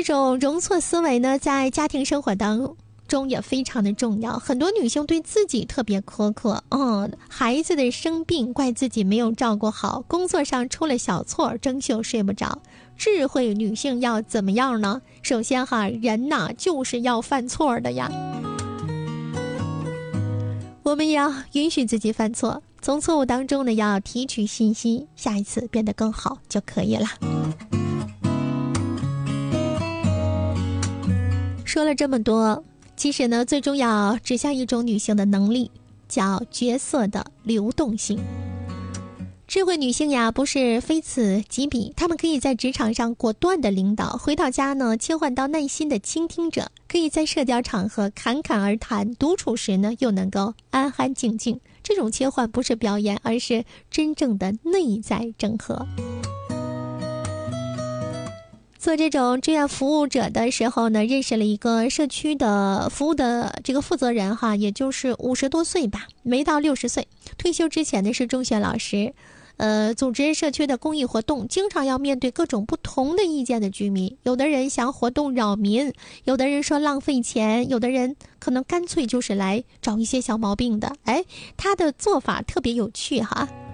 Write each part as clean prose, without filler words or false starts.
这种容错思维呢，在家庭生活当中也非常的重要。很多女性对自己特别苛刻，孩子的生病怪自己没有照顾好，工作上出了小错争秀睡不着。智慧女性要怎么样呢？首先人呐就是要犯错的呀，我们也要允许自己犯错，从错误当中呢要提取信息，下一次变得更好就可以了。说了这么多，其实呢最终要指向一种女性的能力，叫角色的流动性。智慧女性呀，不是非此即彼，她们可以在职场上果断的领导，回到家呢切换到耐心的倾听者，可以在社交场合侃侃而谈，独处时呢又能够安安静静。这种切换不是表演，而是真正的内在整合。做这种志愿服务者的时候呢，认识了一个社区的服务的这个负责人也就是50多岁吧，没到60岁，退休之前呢是中学老师。组织社区的公益活动，经常要面对各种不同的意见的居民。有的人想活动扰民，有的人说浪费钱，有的人可能干脆就是来找一些小毛病的。他的做法特别有趣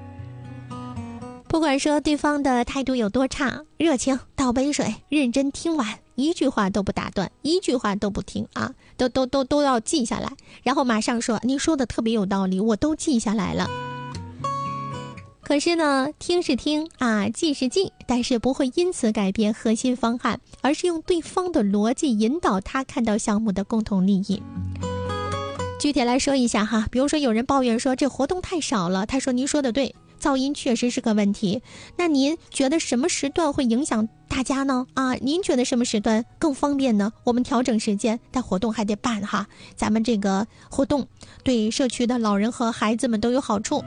不管说对方的态度有多差，热情倒杯水，认真听完，一句话都不打断，一句话都不听都要记下来，然后马上说你说的特别有道理，我都记下来了。可是呢，听是听记是记，但是不会因此改变核心方案，而是用对方的逻辑引导他看到项目的共同利益。具体来说一下比如说有人抱怨说这活动太少了，他说您说的对，噪音确实是个问题，那您觉得什么时段会影响大家呢？您觉得什么时段更方便呢？我们调整时间，但活动还得办咱们这个活动对社区的老人和孩子们都有好处。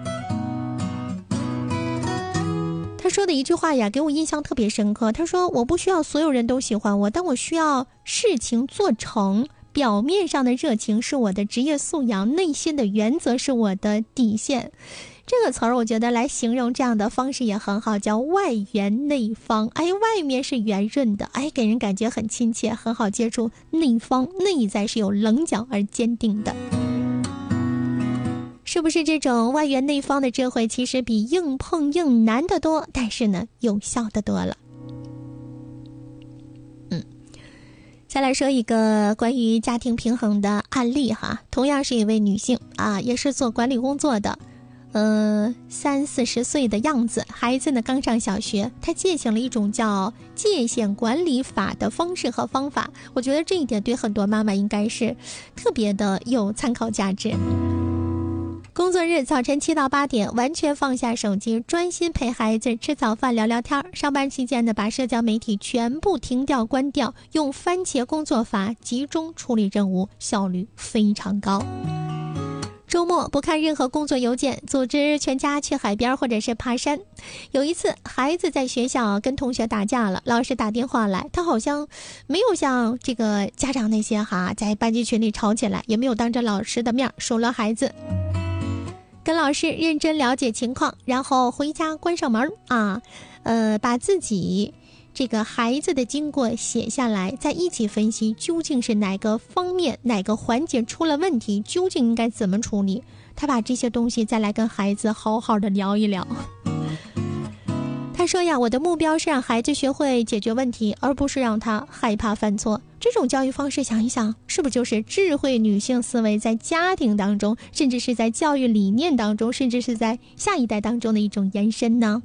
他说的一句话给我印象特别深刻，他说我不需要所有人都喜欢我，但我需要事情做成，表面上的热情是我的职业素养，内心的原则是我的底线。这个词儿我觉得来形容这样的方式也很好，叫外圆内方。外面是圆润的，给人感觉很亲切，很好接触，内方内在是有棱角而坚定的。是不是这种外圆内方的智慧其实比硬碰硬难得多，但是呢有效的多了。再来说一个关于家庭平衡的案例同样是一位女性也是做管理工作的，30-40岁的样子，孩子呢刚上小学，她践行了一种叫界限管理法的方式和方法，我觉得这一点对很多妈妈应该是特别的有参考价值。工作日早晨7到8点，完全放下手机，专心陪孩子吃早饭聊聊天。上班期间呢，把社交媒体全部停掉关掉，用番茄工作法集中处理任务，效率非常高。周末不看任何工作邮件，组织全家去海边或者是爬山。有一次孩子在学校跟同学打架了，老师打电话来，他好像没有像这个家长那些在班级群里吵起来，也没有当着老师的面数落孩子，跟老师认真了解情况，然后回家关上门把自己这个孩子的经过写下来，再一起分析究竟是哪个方面哪个环节出了问题，究竟应该怎么处理。他把这些东西再来跟孩子好好的聊一聊。他说我的目标是让孩子学会解决问题，而不是让他害怕犯错。这种教育方式想一想，是不是就是智慧女性思维在家庭当中，甚至是在教育理念当中，甚至是在下一代当中的一种延伸呢？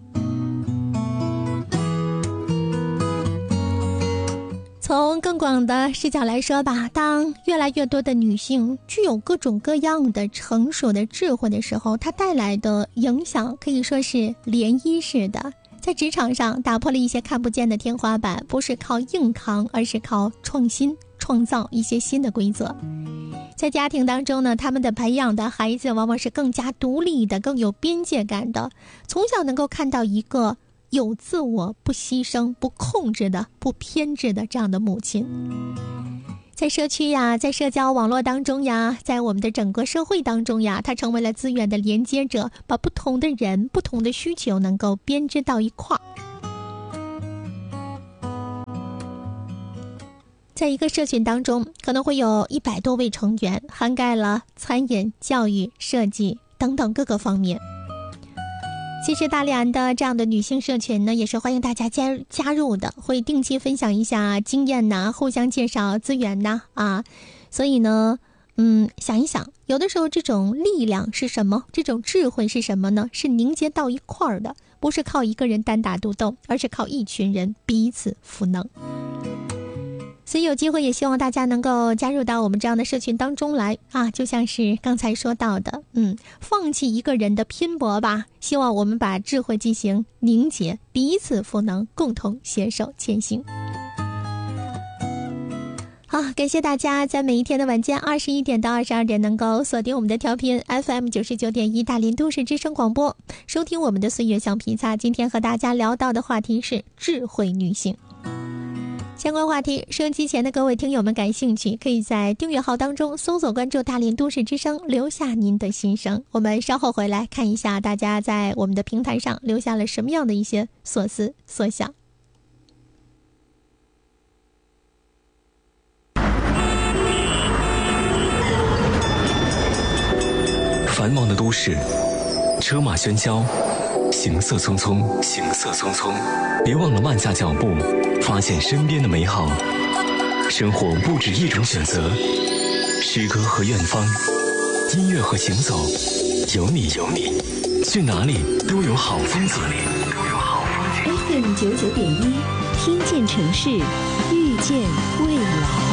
从更广的视角来说吧，当越来越多的女性具有各种各样的成熟的智慧的时候，它带来的影响可以说是涟漪式的。在职场上打破了一些看不见的天花板，不是靠硬扛，而是靠创新，创造一些新的规则。在家庭当中呢，他们的培养的孩子往往是更加独立的，更有边界感的，从小能够看到一个有自我、不牺牲、不控制的、不偏执的这样的母亲。在社区在社交网络当中在我们的整个社会当中它成为了资源的连接者，把不同的人、不同的需求能够编织到一块儿。 在一个社群当中，可能会有100多位成员，涵盖了餐饮、教育、设计等等各个方面。其实大连的这样的女性社群呢，也是欢迎大家加入的，会定期分享一下经验呐，互相介绍资源呐所以呢，想一想，有的时候这种力量是什么？这种智慧是什么呢？是凝结到一块儿的，不是靠一个人单打独斗，而是靠一群人彼此赋能。所以有机会也希望大家能够加入到我们这样的社群当中来就像是刚才说到的，放弃一个人的拼搏吧，希望我们把智慧进行凝结，彼此赋能，共同携手前行。好，感谢大家在每一天的晚间21点到22点能够锁定我们的调频 FM 99.1大连都市之声广播，收听我们的岁月橡皮擦。今天和大家聊到的话题是智慧女性。相关话题，收音机前的各位听友们感兴趣，可以在订阅号当中搜索关注大连都市之声，留下您的心声。我们稍后回来看一下大家在我们的平台上留下了什么样的一些所思所想。 繁忙的都市，车马喧嚣，行色匆匆，别忘了慢下脚步，发现身边的美好。生活不止一种选择，诗歌和远方，音乐和行走，有你，去哪里都有好风景。 FM 99.1，听见城市，遇见未来。